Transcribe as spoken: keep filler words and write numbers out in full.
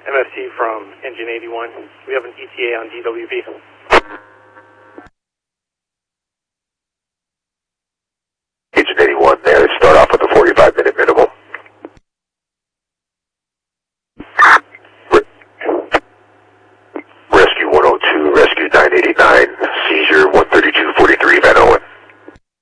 M F C from Engine eighty-one. We have an E T A on D W B.